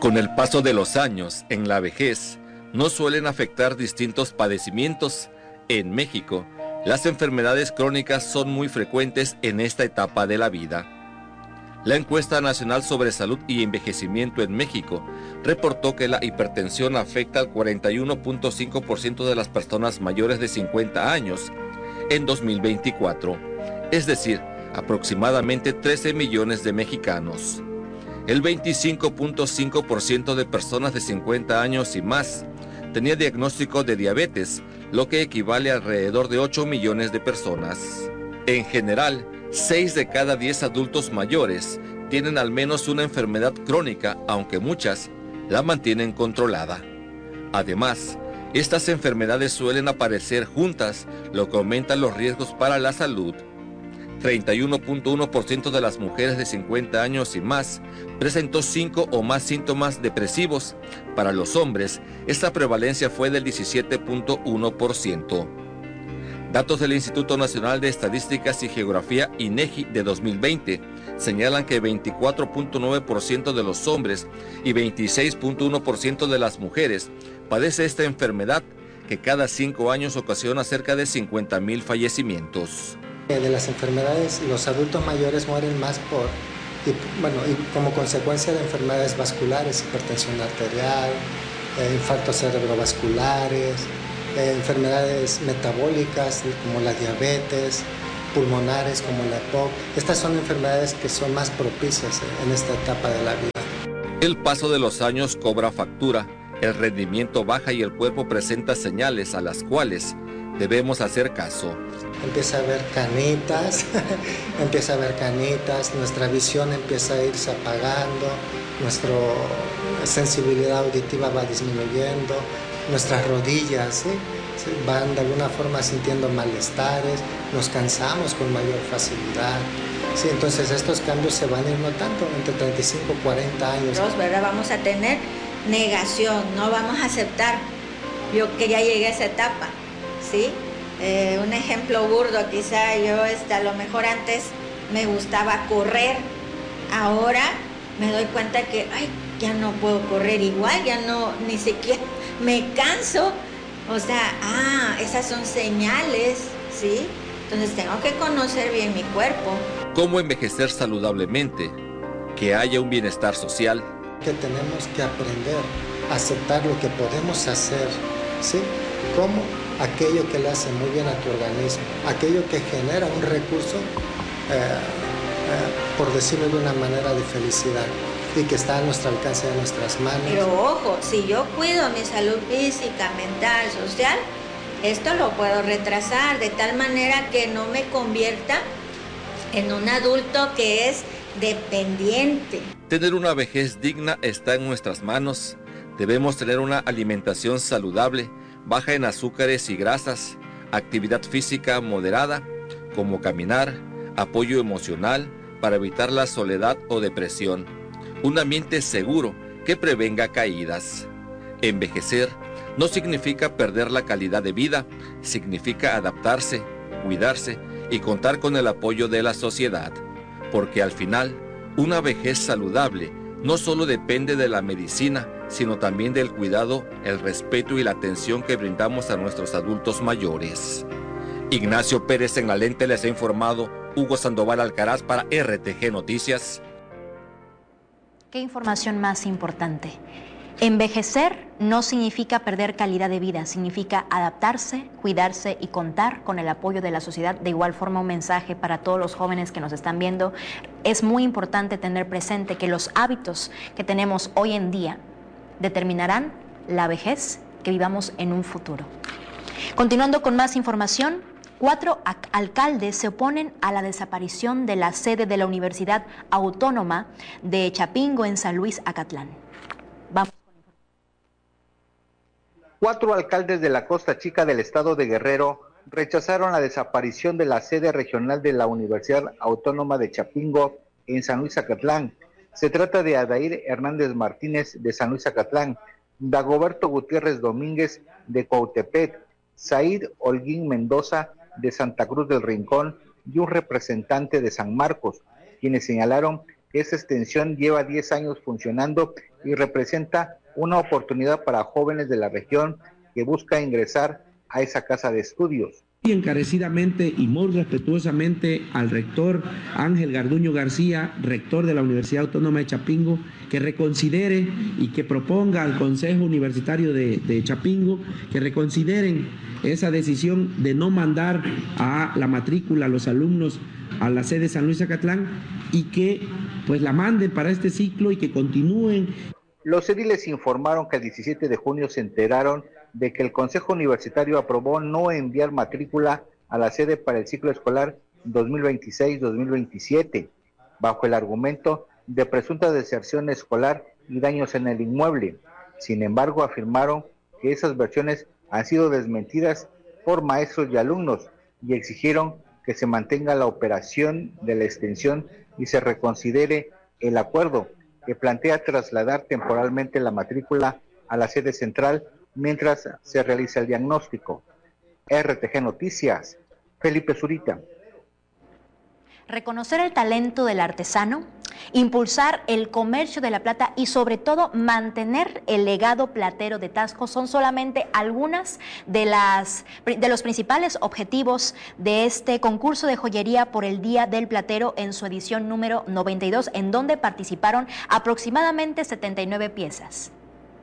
Con el paso de los años, en la vejez, nos suelen afectar distintos padecimientos. En México, las enfermedades crónicas son muy frecuentes en esta etapa de la vida. La encuesta nacional sobre salud y envejecimiento en México reportó que la hipertensión afecta al 41.5% de las personas mayores de 50 años en 2024, es decir, aproximadamente 13 millones de mexicanos. El 25.5% de personas de 50 años y más tenía diagnóstico de diabetes, lo que equivale a alrededor de 8 millones de personas. En general, 6 de cada 10 adultos mayores tienen al menos una enfermedad crónica, aunque muchas la mantienen controlada. Además, estas enfermedades suelen aparecer juntas, lo que aumenta los riesgos para la salud. 31.1% de las mujeres de 50 años y más presentó 5 o más síntomas depresivos. Para los hombres, esta prevalencia fue del 17.1%. Datos del Instituto Nacional de Estadísticas y Geografía INEGI de 2020 señalan que 24.9% de los hombres y 26.1% de las mujeres padece esta enfermedad, que cada 5 años ocasiona cerca de 50,000 fallecimientos. De las enfermedades, los adultos mayores mueren más y como consecuencia de enfermedades vasculares, hipertensión arterial, infartos cerebrovasculares, enfermedades metabólicas como la diabetes, pulmonares como la EPOC. Estas son enfermedades que son más propicias en esta etapa de la vida. El paso de los años cobra factura, el rendimiento baja y el cuerpo presenta señales a las cuales debemos hacer caso. Empieza a haber canitas, nuestra visión empieza a irse apagando, nuestra sensibilidad auditiva va disminuyendo, nuestras rodillas van de alguna forma sintiendo malestares, nos cansamos con mayor facilidad. Sí, entonces estos cambios se van a ir notando entre 35 y 40 años. ¿Verdad? Vamos a tener negación, no vamos a aceptar yo que ya llegué a esa etapa, ¿sí? Un ejemplo burdo, quizá yo a lo mejor antes me gustaba correr, ahora me doy cuenta que ya no puedo correr igual, ya no, ni siquiera me canso, o sea, esas son señales, ¿sí? Entonces tengo que conocer bien mi cuerpo. ¿Cómo envejecer saludablemente? Que haya un bienestar social. Que tenemos que aprender a aceptar lo que podemos hacer, ¿sí? Como aquello que le hace muy bien a tu organismo, aquello que genera un recurso, por decirlo de una manera, de felicidad y que está a nuestro alcance de nuestras manos. Pero ojo, si yo cuido mi salud física, mental, social, esto lo puedo retrasar de tal manera que no me convierta en un adulto que es dependiente. Tener una vejez digna está en nuestras manos. Debemos tener una alimentación saludable, baja en azúcares y grasas, actividad física moderada, como caminar, apoyo emocional para evitar la soledad o depresión, un ambiente seguro que prevenga caídas. Envejecer no significa perder la calidad de vida, significa adaptarse, cuidarse y contar con el apoyo de la sociedad, porque al final, una vejez saludable no solo depende de la medicina, sino también del cuidado, el respeto y la atención que brindamos a nuestros adultos mayores. Ignacio Pérez en la lente les ha informado. Hugo Sandoval Alcaraz para RTG Noticias. ¿Qué información más importante? Envejecer no significa perder calidad de vida, significa adaptarse, cuidarse y contar con el apoyo de la sociedad. De igual forma, un mensaje para todos los jóvenes que nos están viendo. Es muy importante tener presente que los hábitos que tenemos hoy en día determinarán la vejez que vivamos en un futuro. Continuando con más información, 4 alcaldes se oponen a la desaparición de la sede de la Universidad Autónoma de Chapingo en San Luis, Acatlán. Vamos. 4 alcaldes de la Costa Chica del estado de Guerrero rechazaron la desaparición de la sede regional de la Universidad Autónoma de Chapingo en San Luis, Acatlán. Se trata de Adair Hernández Martínez de San Luis, Acatlán, Dagoberto Gutiérrez Domínguez de Cuautepec, Said Holguín Mendoza de Santa Cruz del Rincón y un representante de San Marcos, quienes señalaron que esta extensión lleva 10 años funcionando y representa una oportunidad para jóvenes de la región que buscan ingresar a esa casa de estudios. Y encarecidamente y muy respetuosamente al rector Ángel Garduño García, rector de la Universidad Autónoma de Chapingo, que reconsidere y que proponga al Consejo Universitario de Chapingo que reconsideren esa decisión de no mandar a la matrícula a los alumnos a la sede San Luis Zacatlán y que pues la manden para este ciclo y que continúen. Los ediles informaron que el 17 de junio se enteraron de que el Consejo Universitario aprobó no enviar matrícula a la sede para el ciclo escolar 2026-2027, bajo el argumento de presunta deserción escolar y daños en el inmueble. Sin embargo, afirmaron que esas versiones han sido desmentidas por maestros y alumnos y exigieron que se mantenga la operación de la extensión y se reconsidere el acuerdo que plantea trasladar temporalmente la matrícula a la sede central mientras se realiza el diagnóstico. RTG Noticias, Felipe Zurita. Reconocer el talento del artesano, impulsar el comercio de la plata y sobre todo mantener el legado platero de Taxco son solamente algunas de los principales objetivos de este concurso de joyería por el Día del Platero en su edición número 92, en donde participaron aproximadamente 79 piezas.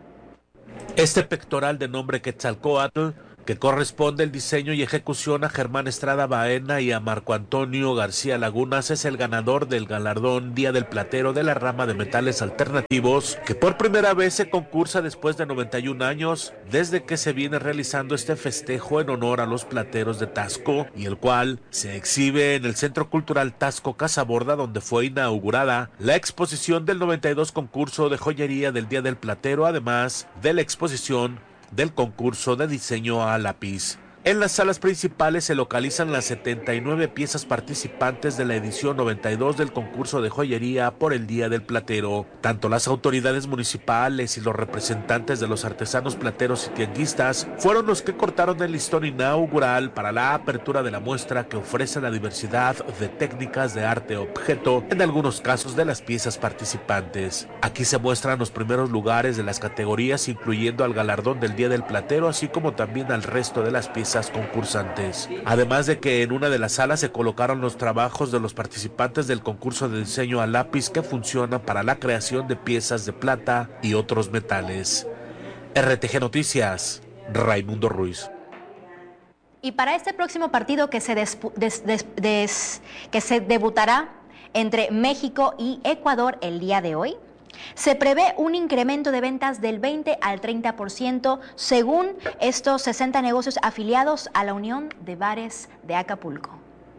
Este pectoral de nombre Quetzalcóatl, que corresponde el diseño y ejecución a Germán Estrada Baena y a Marco Antonio García Lagunas, es el ganador del galardón Día del Platero de la rama de metales alternativos, que por primera vez se concursa después de 91 años desde que se viene realizando este festejo en honor a los plateros de Taxco, y el cual se exhibe en el Centro Cultural Taxco Casa Borda, donde fue inaugurada la exposición del 92 concurso de joyería del Día del Platero, además de la exposición del concurso de diseño a lápiz. En las salas principales se localizan las 79 piezas participantes de la edición 92 del concurso de joyería por el Día del Platero. Tanto las autoridades municipales y los representantes de los artesanos plateros y tianguistas fueron los que cortaron el listón inaugural para la apertura de la muestra, que ofrece la diversidad de técnicas de arte objeto, en algunos casos de las piezas participantes. Aquí se muestran los primeros lugares de las categorías, incluyendo al galardón del Día del Platero, así como también al resto de las piezas concursantes. Además de que en una de las salas se colocaron los trabajos de los participantes del concurso de diseño a lápiz, que funcionan para la creación de piezas de plata y otros metales. RTG Noticias, Raimundo Ruiz. Y para este próximo partido que se debutará entre México y Ecuador el día de hoy, se prevé un incremento de ventas del 20 al 30% según estos 60 negocios afiliados a la Unión de Bares de Acapulco.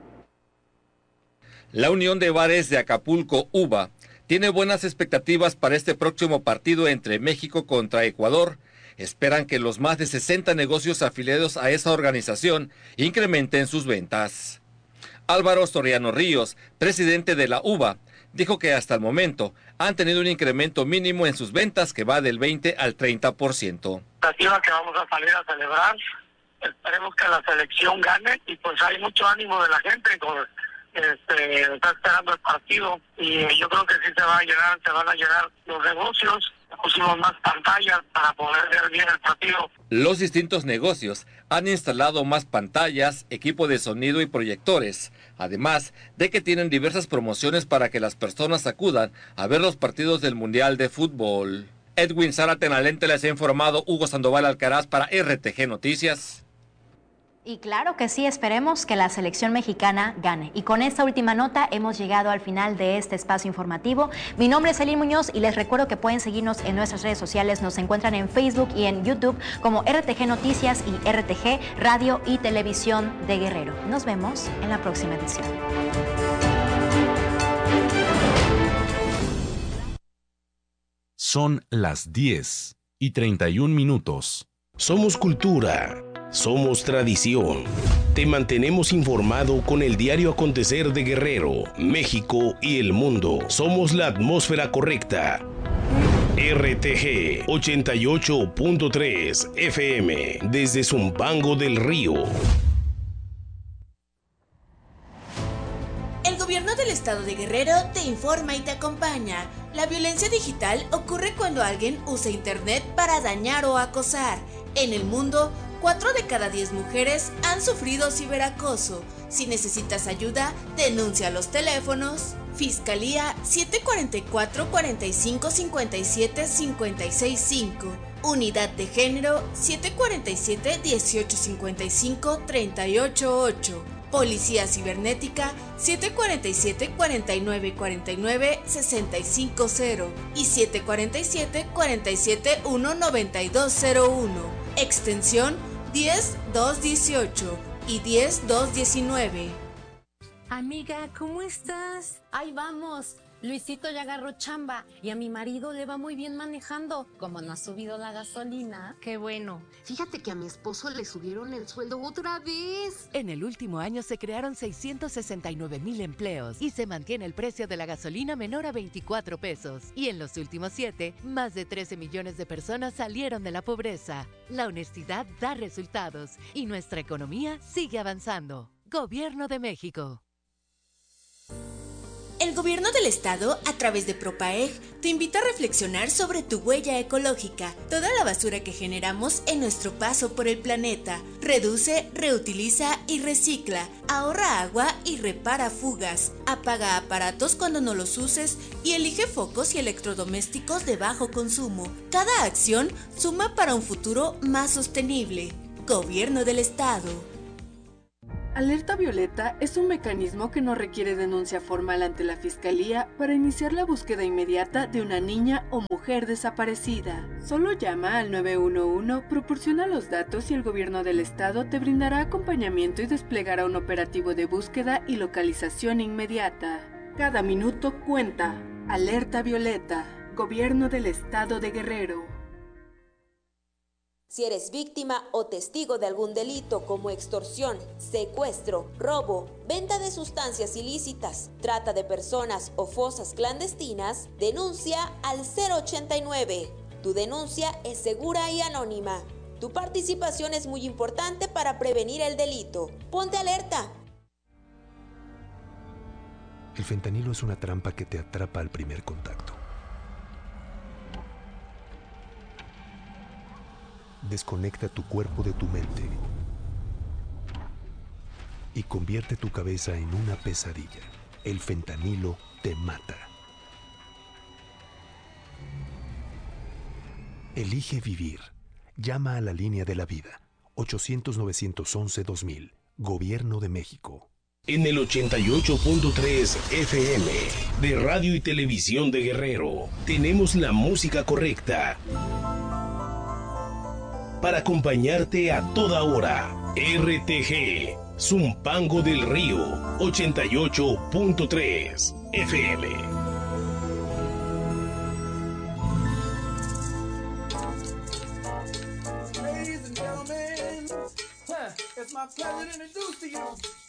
La Unión de Bares de Acapulco, UBA, tiene buenas expectativas para este próximo partido entre México contra Ecuador. Esperan que los más de 60 negocios afiliados a esa organización incrementen sus ventas. Álvaro Soriano Ríos, presidente de la UBA, dijo que hasta el momento han tenido un incremento mínimo en sus ventas que va del 20 al 30%. La que vamos a salir a celebrar, esperemos que la selección gane y pues hay mucho ánimo de la gente, está esperando el partido y yo creo que sí se van a llenar los negocios. Pusimos más pantallas para poder ver bien el partido. Los distintos negocios han instalado más pantallas, equipo de sonido y proyectores, además de que tienen diversas promociones para que las personas acudan a ver los partidos del Mundial de Fútbol. Edwin Zárate en Alente les ha informado Hugo Sandoval Alcaraz para RTG Noticias. Y claro que sí, esperemos que la selección mexicana gane. Y con esta última nota hemos llegado al final de este espacio informativo. Mi nombre es Elin Muñoz y les recuerdo que pueden seguirnos en nuestras redes sociales. Nos encuentran en Facebook y en YouTube como RTG Noticias y RTG Radio y Televisión de Guerrero. Nos vemos en la próxima edición. Son las 10:31. Somos cultura. Somos tradición. Te mantenemos informado con el diario acontecer de Guerrero, México y el mundo. Somos la atmósfera correcta. RTG 88.3 FM desde Zumpango del Río. El gobierno de del Estado de Guerrero te informa y te acompaña. La violencia digital ocurre cuando alguien usa internet para dañar o acosar. En el mundo, 4 de cada 10 mujeres han sufrido ciberacoso. Si necesitas ayuda, denuncia a los teléfonos Fiscalía 744 45 57 565, Unidad de Género 747 18 55 38 8, Policía Cibernética 747 49 49 65 0 y 747 47 1 9201, extensión 10218 y 10219. Amiga, ¿cómo estás? Ahí vamos. Luisito ya agarró chamba y a mi marido le va muy bien manejando. Como no ha subido la gasolina. Qué bueno. Fíjate que a mi esposo le subieron el sueldo otra vez. En el último año se crearon 669,000 empleos y se mantiene el precio de la gasolina menor a 24 pesos. Y en los últimos 7, más de 13 millones de personas salieron de la pobreza. La honestidad da resultados y nuestra economía sigue avanzando. Gobierno de México. El Gobierno del Estado, a través de Propaeg, te invita a reflexionar sobre tu huella ecológica, toda la basura que generamos en nuestro paso por el planeta. Reduce, reutiliza y recicla, ahorra agua y repara fugas, apaga aparatos cuando no los uses y elige focos y electrodomésticos de bajo consumo. Cada acción suma para un futuro más sostenible. Gobierno del Estado. Alerta Violeta es un mecanismo que no requiere denuncia formal ante la Fiscalía para iniciar la búsqueda inmediata de una niña o mujer desaparecida. Solo llama al 911, proporciona los datos y el Gobierno del Estado te brindará acompañamiento y desplegará un operativo de búsqueda y localización inmediata. Cada minuto cuenta. Alerta Violeta. Gobierno del Estado de Guerrero. Si eres víctima o testigo de algún delito como extorsión, secuestro, robo, venta de sustancias ilícitas, trata de personas o fosas clandestinas, denuncia al 089. Tu denuncia es segura y anónima. Tu participación es muy importante para prevenir el delito. Ponte alerta. El fentanilo es una trampa que te atrapa al primer contacto. Desconecta tu cuerpo de tu mente y convierte tu cabeza en una pesadilla. El fentanilo te mata. Elige vivir. Llama a la línea de la vida. 800-911-2000. Gobierno de México. En el 88.3 FM de Radio y Televisión de Guerrero tenemos la música correcta para acompañarte a toda hora. RTG, Zumpango del Río, 88.3 FM. Ladies and gentlemen, it's my pleasure to introduce to you